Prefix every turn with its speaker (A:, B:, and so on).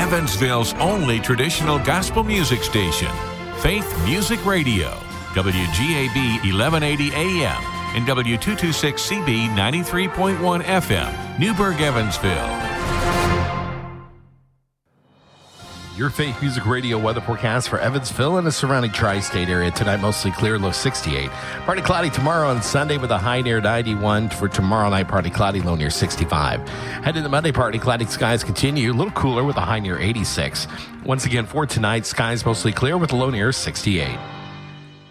A: Evansville's only traditional gospel music station, Faith Music Radio, WGAB 1180 AM and W226CB 93.1 FM, Newburgh, Evansville.
B: Your Faith Music Radio weather forecast for Evansville and the surrounding tri-state area. Tonight, mostly clear, low 68. Partly cloudy tomorrow on Sunday with a high near 91. For tomorrow night, partly cloudy, low near 65. Headed to Monday, partly cloudy skies continue, a little cooler with a high near 86. Once again, for tonight, skies mostly clear with a low near 68.